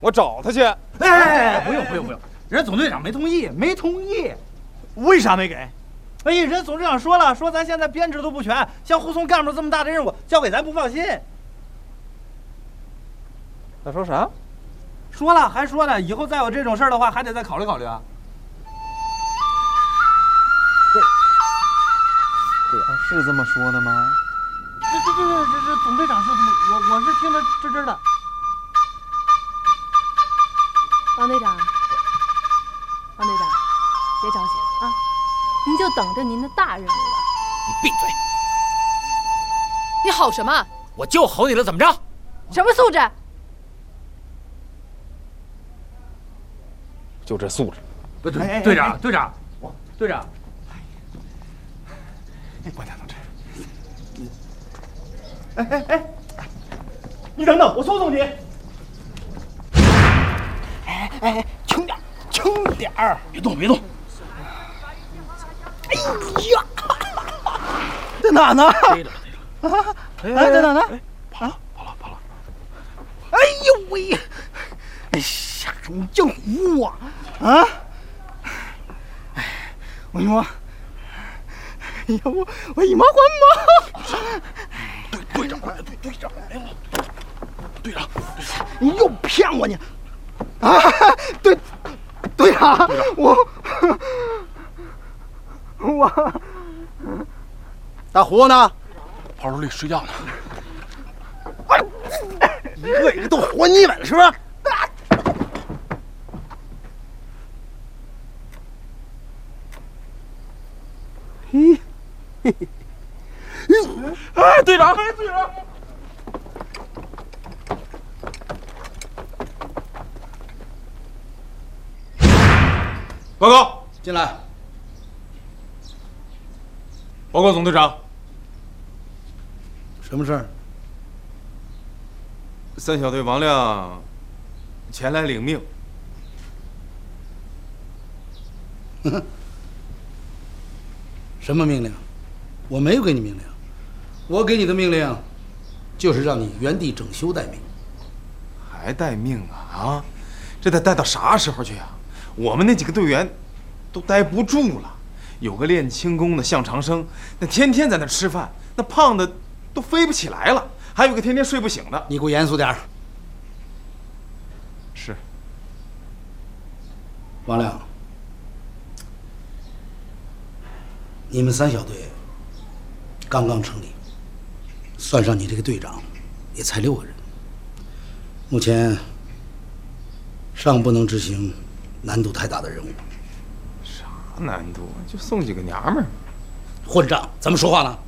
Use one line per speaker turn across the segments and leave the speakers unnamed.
我找他去。
哎，不用，人总队长没同意。
为啥没给？
哎呀，人总队长说了，说咱现在编制都不全，像护送干部这么大的任务交给咱不放心。
他说啥？
说了还说呢，以后再有这种事儿的话，还得再考虑考虑啊。
他是这么说的吗？
这总队长是这么，我是听着真的。
王队长，别着急了啊，您就等着您的大任务了。
你闭嘴！你吼什么？我就吼你了，怎么着？
什么素质？
就这素质。
不对，队长，
关家同志，你等等，我送送你。哎，轻点儿，
别动。
哎呀，在哪呢？在哪呢？跑了！哎呦喂！哎，吓着你净唬我啊！哎，我姨妈，哎呀，我姨妈还妈！队长，你又骗我你！啊，队长，我大胡呢？
炮楼里睡觉呢。
一个都活腻歪了，是不是？哎，队长！
报告，
进来。
报告总队长，
什么事儿？
三小队王亮前来领命。
什么命令？我没有给你命令，我给你的命令就是让你原地整修待命。
还待命啊？这得待到啥时候去啊？我们那几个队员都待不住了。有个练轻功的向长生，那天天在那吃饭，那胖的都飞不起来了。还有个天天睡不醒的。
你给我严肃点儿。
是。
王亮，你们三小队刚刚成立，算上你这个队长，也才6个人。目前尚不能执行难度太大的任务。
啥难度？就送几个娘们儿。
混账！怎么说话呢？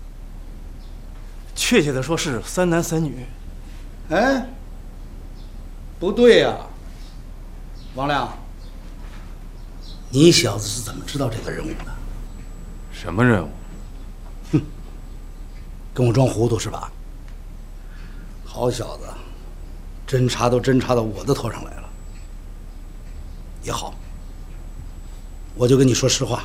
确切的说是3男3女。
哎，不对呀，王亮，你小子是怎么知道这个任务的？
什么任务？
哼，跟我装糊涂是吧？好小子，侦查都侦查到我的头上来了。也好，我就跟你说实话，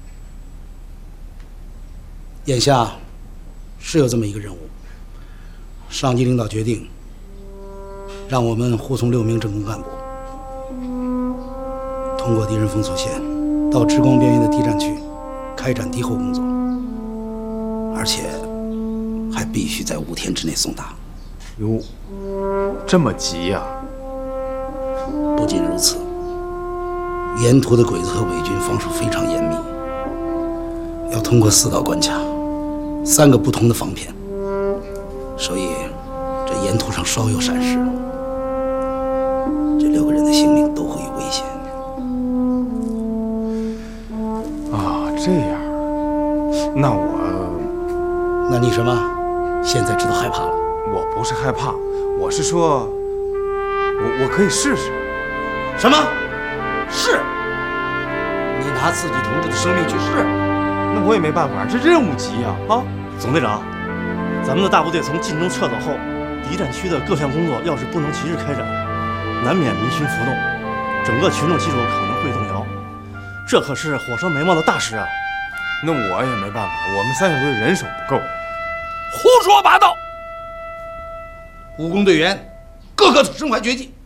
眼下是有这么一个任务，上级领导决定让我们护送6名政工干部通过敌人封锁线到直光边缘的敌占区开展敌后工作，而且还必须在5天之内送达。
哟，这么急呀？
不仅如此，沿途的鬼子和伪军防守非常严密，要通过4道关卡，3个不同的防片，所以这沿途上稍有闪失，这6个人的性命都会有危险。
啊，这样，
那你什么？现在知道害怕了？
我不是害怕，我是说，我可以试试。
什么？是？你拿自己同志的生命去试？
那我也没办法，这任务急呀！啊，
总队长，咱们的大部队从晋中撤走后，敌占区的各项工作要是不能及时开展，难免民心浮动，整个群众基础可能会动摇。这可是火烧眉毛的大事啊！
那我也没办法，我们三小队人手不够。
胡说八道！
武工队员个个都身怀绝技，